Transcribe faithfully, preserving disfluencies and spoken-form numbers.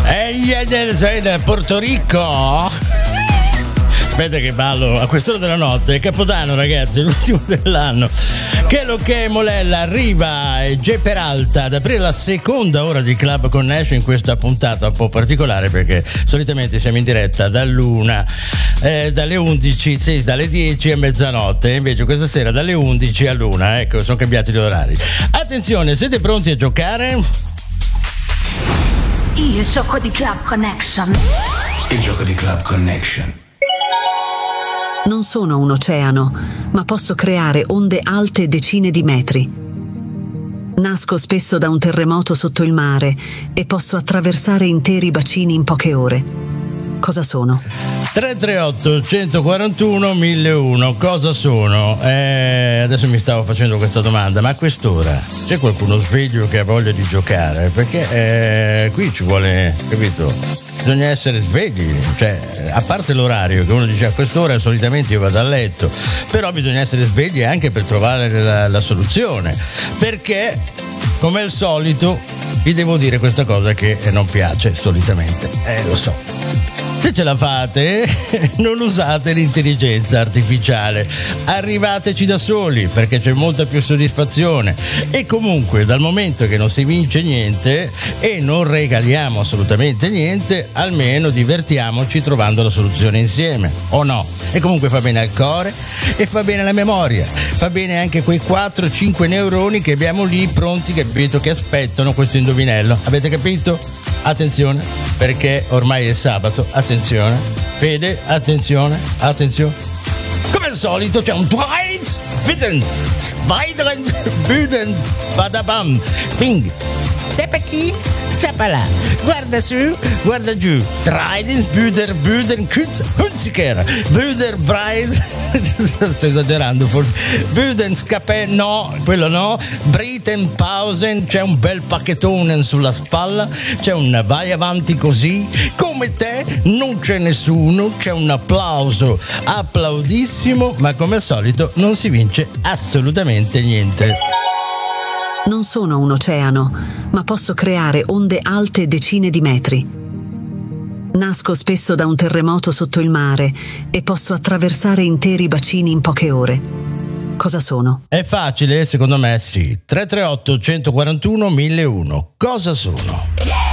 Sei da Porto Rico? Aspetta che ballo a quest'ora della notte, è Capodanno ragazzi, l'ultimo dell'anno. Che lo che Molella arriva e G Peralta ad aprire la seconda ora di Club Connection in questa puntata un po' particolare, perché solitamente siamo in diretta dall'una, eh, dalle undici, sì, dalle dieci a mezzanotte, invece questa sera dalle undici all'una, ecco, sono cambiati gli orari. Attenzione, siete pronti a giocare? Il gioco di Club Connection. Il gioco di Club Connection. Non sono un oceano, ma posso creare onde alte decine di metri. Nasco spesso da un terremoto sotto il mare e posso attraversare interi bacini in poche ore. Cosa sono? tre tre otto uno quattro uno mille uno. Cosa sono? Eh, adesso mi stavo facendo questa domanda, ma a quest'ora c'è qualcuno sveglio che ha voglia di giocare? Perché eh, qui ci vuole, capito? Bisogna essere svegli, cioè a parte l'orario che uno dice a quest'ora solitamente io vado a letto, però bisogna essere svegli anche per trovare la, la soluzione, perché come al solito vi devo dire questa cosa che non piace solitamente, eh lo so. Se ce la fate, non usate l'intelligenza artificiale, arrivateci da soli perché c'è molta più soddisfazione. E comunque, dal momento che non si vince niente e non regaliamo assolutamente niente, almeno divertiamoci trovando la soluzione insieme, o no? E comunque fa bene al cuore e fa bene alla memoria, fa bene anche quei quattro cinque neuroni che abbiamo lì pronti, capito, che aspettano questo indovinello. Avete capito? Attenzione, perché ormai è sabato, attenzione, Fede, attenzione, attenzione. Come al solito c'è un Twice, Fitten, Weiteren, Büden, Badabam, Ping. Seppe chi? Seppala. Guarda su, guarda giù. Trident, Büder, Büden, Hunziker, Büder, Breis. Sto esagerando forse. Büden, Scapè, no, quello no. Briten, Pausen, c'è un bel pacchettone sulla spalla. C'è un vai avanti così. Come te non c'è nessuno. C'è un applauso applaudissimo, ma come al solito non si vince assolutamente niente. Non sono un oceano, ma posso creare onde alte decine di metri. Nasco spesso da un terremoto sotto il mare e posso attraversare interi bacini in poche ore. Cosa sono? È facile, secondo me sì. tre tre otto uno quattro uno mille uno. Cosa sono?